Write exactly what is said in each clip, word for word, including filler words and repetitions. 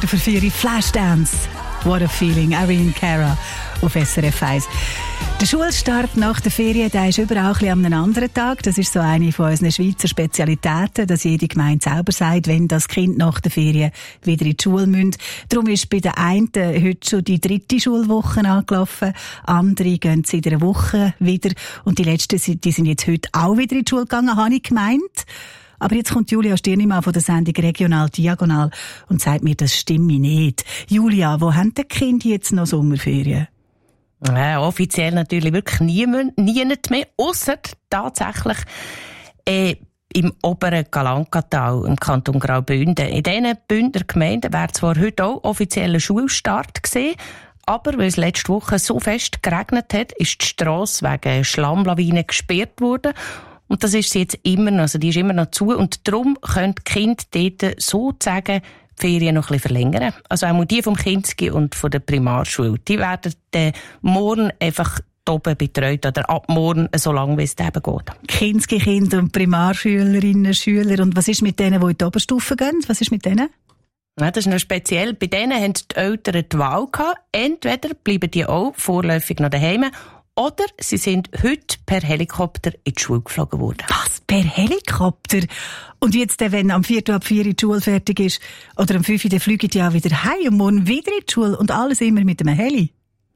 für vier Flashdance. What a feeling. Irene Cara auf S R F eins. Der Schulstart nach der Ferien, der ist überall ein bisschen an einem anderen Tag. Das ist so eine von unseren Schweizer Spezialitäten, dass jede Gemeinde selber sagt, wenn das Kind nach der Ferien wieder in die Schule muss. Darum ist bei den einen heute schon die dritte Schulwoche angelaufen. Andere gehen seit einer Woche wieder. Und die letzten, die sind jetzt heute auch wieder in die Schule gegangen, habe ich gemeint. Aber jetzt kommt Julia Stirnimann von der Sendung Regional Diagonal und sagt mir, das stimme nicht. Julia, wo haben die Kinder jetzt noch Sommerferien? Ja, offiziell natürlich wirklich niemand, niemand mehr, ausser tatsächlich äh, im oberen Galankatal im Kanton Graubünden. In diesen Bündner Gemeinden wäre zwar heute auch offizieller Schulstart gewesen, aber weil es letzte Woche so fest geregnet hat, ist die Strasse wegen Schlammlawinen gesperrt worden. Und das ist sie jetzt immer noch, also die ist immer noch zu. Und darum können die Kinder dort sozusagen die Ferien noch ein bisschen verlängern. Also auch die vom Kinski und von der Primarschule. Die werden dann morgen einfach oben betreut oder ab morgen, so lange wie es eben geht. Kinski-Kinder und Primarschülerinnen, Schüler. Und was ist mit denen, die in die Oberstufe gehen? Was ist mit denen? Ja, das ist noch speziell. Bei denen haben die Eltern die Wahl gehabt. Entweder bleiben die auch vorläufig noch daheim, oder sie sind heute per Helikopter in die Schule geflogen worden. Was? Per Helikopter? Und jetzt, wenn am Viertel ab vier die Schule fertig ist, oder am fünf, dann fliegen die auch wieder heim und morgen wieder in die Schule und alles immer mit einem Heli?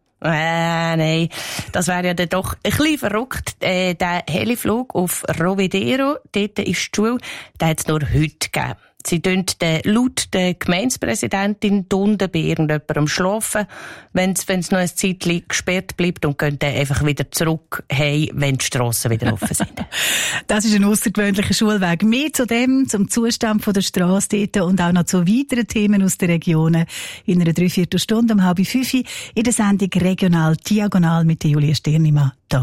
Äh, nein, das wäre ja dann doch ein bisschen verrückt. Äh, der Heliflug auf Rovedero, dort ist die Schule, den hat es nur heute gegeben. Sie tun laut der Gemeindepräsidentin Dunde bei irgendjemandem schlafen, wenn es noch ein Zeitchen gesperrt bleibt, und gehen dann einfach wieder zurück heim, wenn die Strassen wieder offen sind. Das ist ein aussergewöhnlicher Schulweg. Mehr zu dem, zum Zustand der Strasse dort und auch noch zu weiteren Themen aus den Regionen in einer Dreiviertelstunde um halb fünf in der Sendung Regional Diagonal mit Julia Stirnimann.